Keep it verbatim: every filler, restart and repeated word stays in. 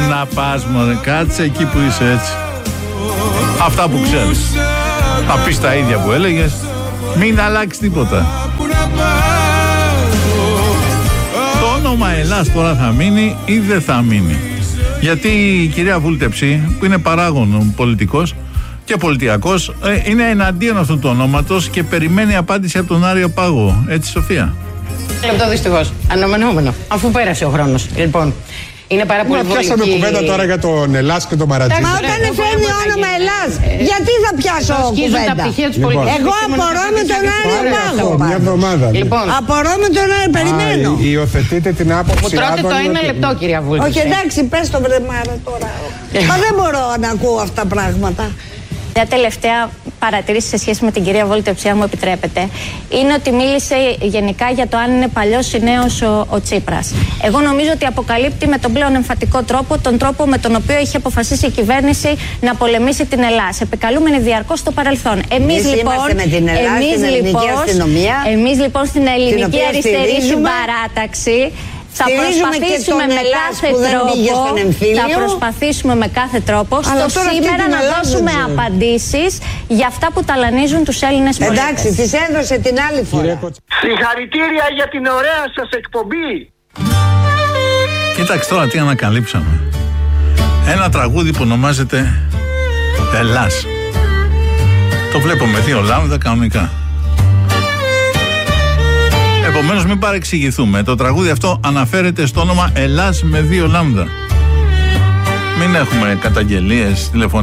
να πας μωρέ, κάτσε εκεί που είσαι έτσι. Αυτά που ξέρεις. Θα πεις τα ίδια που έλεγες. Μην αλλάξει τίποτα. Το όνομα Ελλάς τώρα θα μείνει ή δεν θα μείνει? Γιατί η κυρία Βούλτεψη, που είναι παράγων πολιτικός και πολιτιακός, είναι εναντίον αυτού του ονόματος και περιμένει απάντηση από τον Άριο Πάγο. Έτσι, Σοφία? Λεπτό δυστυχώς. Αναμενόμενο. Αφού πέρασε ο χρόνος. Λοιπόν, είναι πάρα πολύ βολική. Πιάσαμε κουβέντα τώρα για τον Ελλάς και τον Μαρατζή. Μα όταν φέρνει όνομα Ελλάς, γιατί θα πιάσω κουβέντα? Εγώ απορώ με τον Άριο Πάγο. Μια εβδομάδα. Απορώ με τον Άριο, περιμένω. Υιοθετείτε την άποψη. Μου τρώτε το ένα λεπτό, κυρία Βούλτεψη. Όχι, εντάξει, πες το βρεμάρα τώρα. Μα δεν μπορώ να ακούω αυτά τα πράγματα. Μια τελευταία παρατηρήση σε σχέση με την κυρία Βούλτεψη, αν μου επιτρέπετε, είναι ότι μίλησε γενικά για το αν είναι παλιός ή νέος ο, ο Τσίπρας. Εγώ νομίζω ότι αποκαλύπτει με τον πλέον εμφατικό τρόπο τον τρόπο με τον οποίο είχε αποφασίσει η κυβέρνηση να πολεμήσει την Ελλάδα, επικαλούμενη διαρκώς στο παρελθόν. Εμείς λοιπόν, με την Ελλάδα, εμείς, στην λοιπόν, εμείς λοιπόν στην ελληνική αριστερή συμπαράταξη θα προσπαθήσουμε με κάθε τρόπο, θα προσπαθήσουμε με κάθε τρόπο στο σήμερα να δώσουμε απαντήσεις για αυτά που ταλανίζουν τους Έλληνες πολίτες. Εντάξει, τις έδωσε την άλλη φορά. Συγχαρητήρια για την ωραία σας εκπομπή. Κοίταξε τώρα τι ανακαλύψαμε. Ένα τραγούδι που ονομάζεται Ελλάς. Το βλέπω με δύο λάμδα κανονικά. Επομένως μην παρεξηγηθούμε. Το τραγούδι αυτό αναφέρεται στο όνομα Ελλάς με δύο λάμδα. Μην έχουμε καταγγελίες, τηλεφωνίες.